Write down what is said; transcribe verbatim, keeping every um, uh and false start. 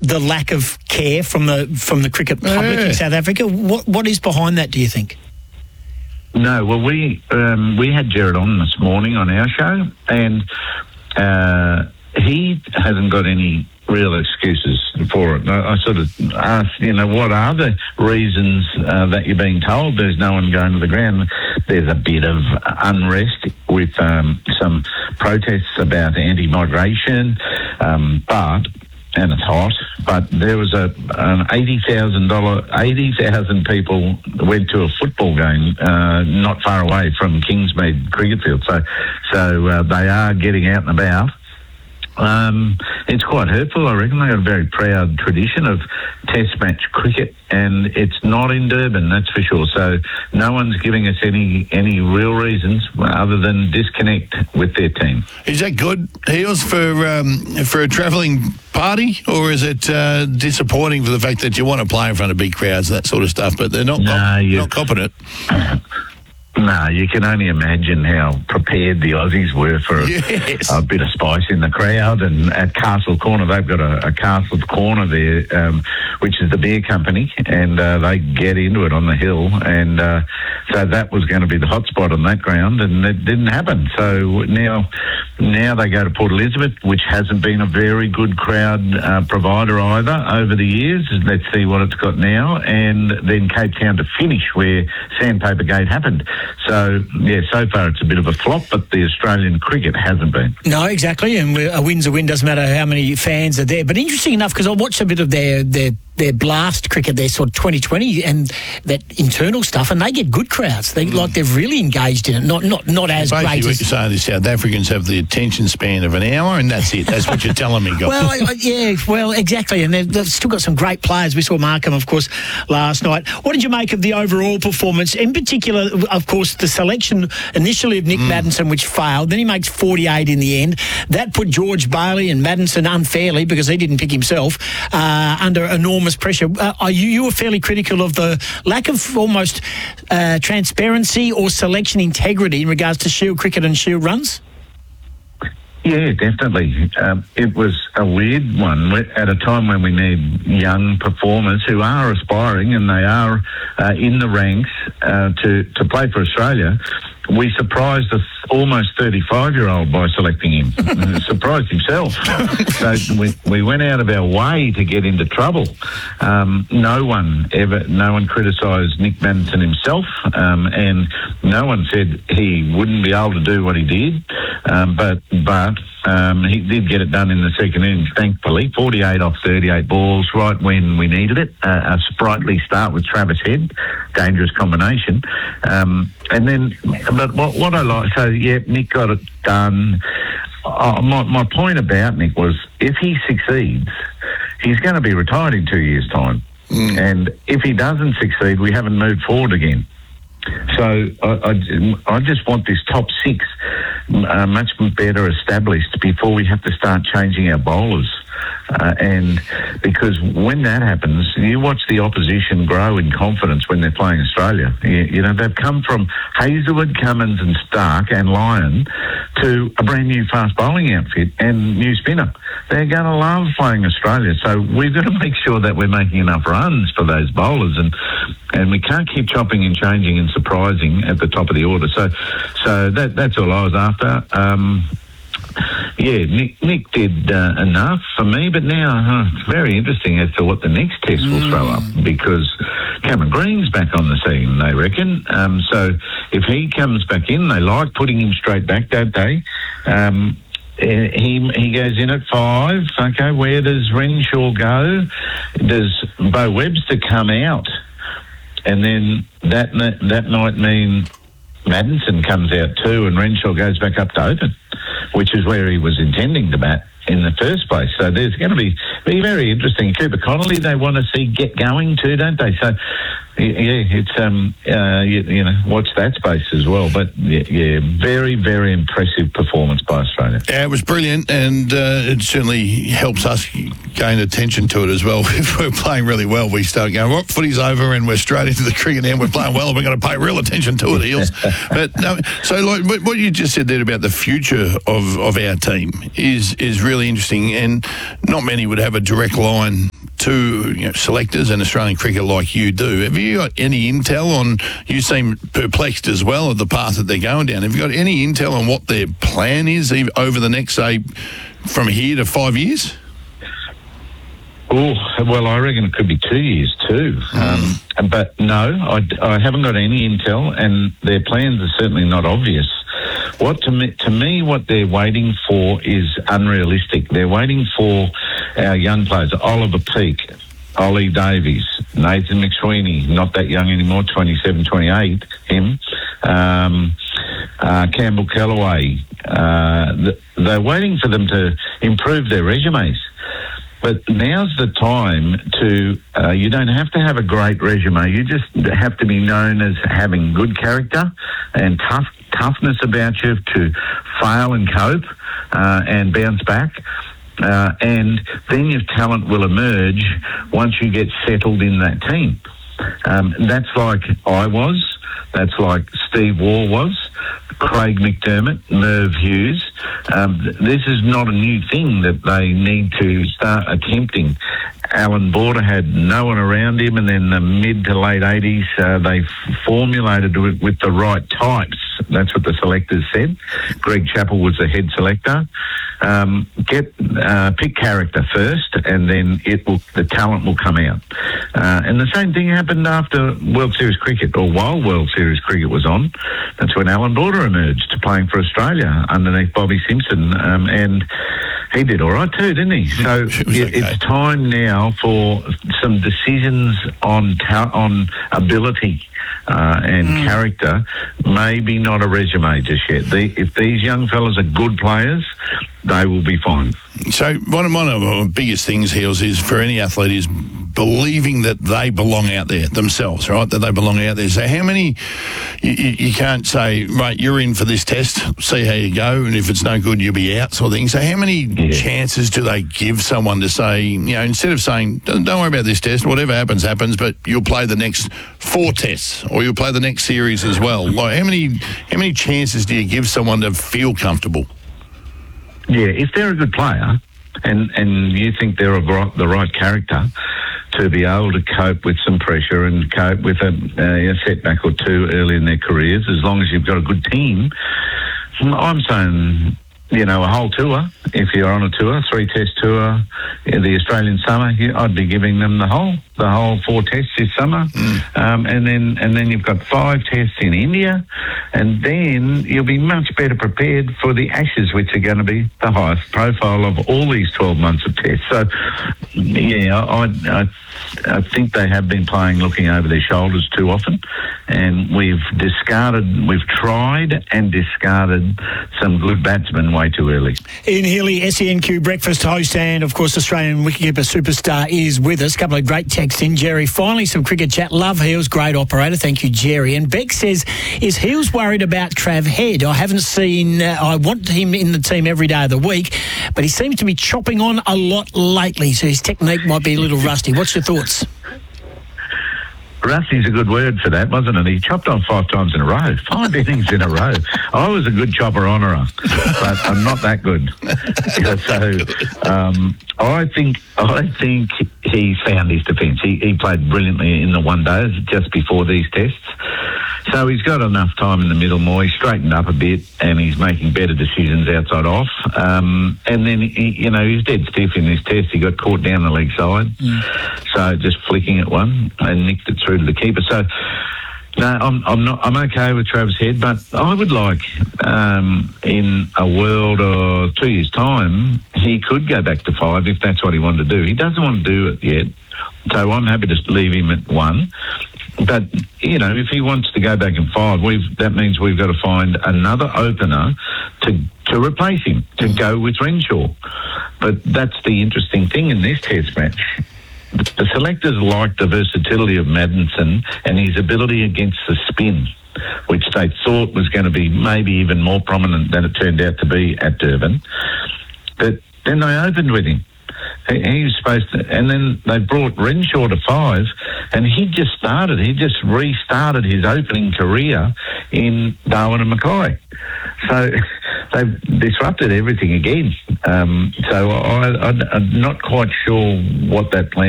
the lack of care from the from the cricket public Yeah. in South Africa? What what is behind that, do you think? No, well, we um, we had Jared on this morning on our show, and uh, he hasn't got any real excuses for it. I, I sort of asked, you know, what are the reasons uh, that you're being told there's no one going to the ground? There's a bit of unrest with um, some protests about anti-migration, um, but and it's hot, but there was a an eighty thousand dollar eighty thousand people went to a football game uh, not far away from Kingsmead cricket field. So, so uh, they are getting out and about. Um, it's quite hurtful, I reckon. They've got a very proud tradition of test match cricket, and it's not in Durban, that's for sure. So no one's giving us any any real reasons other than disconnect with their team. Is that good, Heels, for um, for a travelling party, or is it uh, disappointing for the fact that you want to play in front of big crowds, that sort of stuff, but they're not, No, comp- you- not competent? No, you can only imagine how prepared the Aussies were for a, Yes. a bit of spice in the crowd. And at Castle Corner, they've got a, a Castle Corner there, um, which is the beer company, and uh, they get into it on the hill. And uh, so that was going to be the hot spot on that ground, and it didn't happen. So now, now they go to Port Elizabeth, which hasn't been a very good crowd uh, provider either over the years. Let's see what it's got now. And then Cape Town to finish where Sandpaper Gate happened. So, yeah, so far it's a bit of a flop, but the Australian cricket hasn't been. No, exactly, and a win's a win, doesn't matter how many fans are there. But interesting enough, because I watched a bit of their their their blast cricket, their sort of twenty twenty and that internal stuff, and they get good crowds. They like they've really engaged in it. Not not not as Basically, great what as. you're saying is South Africans have the attention span of an hour, and that's it. That's what you're telling me, guys. Well, I, I, yeah, well, exactly, and they've, they've still got some great players. We saw Markham, of course, last night. What did you make of the overall performance? In particular, of course, the selection initially of Nick mm. Maddinson, which failed. Then he makes forty-eight in the end. That put George Bailey and Maddinson unfairly, because he didn't pick himself, uh, under enormous pressure. Uh, are you, you were fairly critical of the lack of almost uh, transparency or selection integrity in regards to Shield cricket and Shield runs? Yeah, definitely. Um, it was a weird one at a time when we need young performers who are aspiring, and they are uh, in the ranks uh, to, to play for Australia. We surprised a almost thirty-five-year-old by selecting him. He surprised himself. So we, we went out of our way to get into trouble. Um, no one ever, no one criticised Nick Maddinson himself, um, and no one said he wouldn't be able to do what he did. Um, but but um, he did get it done in the second innings, thankfully. forty-eight off thirty-eight balls, right when we needed it. Uh, a sprightly start with Travis Head, dangerous combination. Um, and then, but what, what I like, so yeah, Nick got it done. Oh, my, my point about Nick was, if he succeeds, he's going to be retired in two years' time. Mm. And if he doesn't succeed, we haven't moved forward again. So I, I, I just want this top six uh, much better established before we have to start changing our bowlers. Uh, and because when that happens, you watch the opposition grow in confidence when they're playing Australia. You, you know, they've come from Hazelwood, Cummins and Stark and Lyon to a brand new fast bowling outfit and new spinner. They're going to love playing Australia. So we've got to make sure that we're making enough runs for those bowlers, and and we can't keep chopping and changing and surprising at the top of the order. So so that that's all I was after. Um, Yeah, Nick, Nick did uh, enough for me, but now huh, it's very interesting as to what the next test will throw up, because Cameron Green's back on the scene, they reckon. Um, so if he comes back in, they like putting him straight back, don't they? Um, he he goes in at five. Okay, where does Renshaw go? Does Bo Webster come out? And then that that might mean Maddinson comes out too, and Renshaw goes back up to open, which is where he was intending to bat in the first place. So there's going to be be very interesting. Cooper Connolly, they want to see get going too, don't they? So yeah, it's um uh you, you know watch that space as well. But yeah, yeah, very very impressive performance by Australia. Yeah, it was brilliant, and uh, it certainly helps us gain attention to it as well. If we're playing really well, we start going, well, footy's over and we're straight into the cricket and we're playing well and we're going to pay real attention to it, Eels. But no, so like what you just said there about the future of, of our team is is really really interesting, and not many would have a direct line to, you know, selectors and Australian cricket like you do. Have you got any intel on, you seem perplexed as well at the path that they're going down. Have you got any intel on what their plan is over the next, say, from here to five years? Oh, well, I reckon it could be two years too. Mm. Um, but no, I, I haven't got any intel, and their plans are certainly not obvious. What to me, to me, what they're waiting for is unrealistic. They're waiting for our young players, Oliver Peake, Ollie Davies, Nathan McSweeney, not that young anymore, twenty-seven, twenty-eight, him, um, uh, Campbell Callaway. Uh, th- they're waiting for them to improve their resumes. But now's the time to, uh, you don't have to have a great resume. You just have to be known as having good character and tough toughness about you to fail and cope uh, and bounce back. Uh, and then your talent will emerge once you get settled in that team. Um, that's like I was. That's like Steve Waugh was. Craig McDermott, Merv Hughes. Um, th- this is not a new thing that they need to start attempting. Alan Border had no one around him, and then the mid to late eighties, uh, they f- formulated with, with the right types. That's what the selectors said. Greg Chappell was the head selector. Um, get uh, pick character first, and then it will the talent will come out. Uh, and the same thing happened after World Series cricket, or while World Series cricket was on. That's when Alan Border emerged, playing for Australia underneath Bobby Simpson, um, and he did all right too, didn't he? So it it it, okay. it's time now for some decisions on ta- on ability. Uh, and mm. character, maybe not a resume just yet. The, if these young fellas are good players, they will be fine. So one of, one of the biggest things, Heels, is for any athlete is believing that they belong out there themselves, right? That they belong out there. So how many, you, you can't say, right, you're in for this test, see how you go, and if it's no good, you'll be out, sort of thing. So how many yeah. chances do they give someone to say, you know, instead of saying, don't, don't worry about this test, whatever happens, happens, but you'll play the next four tests, or you'll play the next series as well. Like, how many, how many chances do you give someone to feel comfortable? Yeah, if they're a good player and, and you think they're a, the right character to be able to cope with some pressure and cope with a, a setback or two early in their careers, as long as you've got a good team, I'm saying, you know, a whole tour. If you're on a tour, three-test tour, the Australian summer, I'd be giving them the whole, the whole four tests this summer, mm. um, and then and then you've got five tests in India, and then you'll be much better prepared for the Ashes, which are going to be the highest profile of all these twelve months of tests. So, yeah, I, I, I think they have been playing looking over their shoulders too often, and we've discarded, we've tried and discarded some good batsmen way too early. Ian Healy, S E N Q breakfast host, and of course Australian wicketkeeper superstar, is with us. A couple of great texts in. Jerry, finally some cricket chat. Love Heels, great operator. Thank you, Jerry. And Beck says, is Heels worried about Trav Head? I haven't seen, uh, I want him in the team every day of the week, but he seems to be chopping on a lot lately, so his technique might be a little rusty. What's your thoughts? Rusty's a good word for that, wasn't it? He chopped on five times in a row, five innings in a row. I was a good chopper honourer, but I'm not that good. So um, I think I think he found his defence. He, he played brilliantly in the one days just before these tests. So he's got enough time in the middle more. He's straightened up a bit and he's making better decisions outside off. Um, and then, he, you know, he's dead stiff in this test. He got caught down the leg side. Mm. So just flicking at one and nicked it through to the keeper. So, no, I'm, I'm not. I'm okay with Travis Head, but I would like, um, in a world or two years' time, he could go back to five if that's what he wanted to do. He doesn't want to do it yet, so I'm happy to leave him at one. But, you know, if he wants to go back in five, we've, that means we've got to find another opener to to replace him, to go with Renshaw. But that's the interesting thing in this test match. The selectors liked the versatility of Maddinson and his ability against the spin, which they thought was going to be maybe even more prominent than it turned out to be at Durban. But then they opened with him. He, he was supposed to, and then they brought Renshaw to five, and he just started, he just restarted his opening career in Darwin and Mackay. So they've disrupted everything again. Um, so I, I, I'm not quite sure what that plan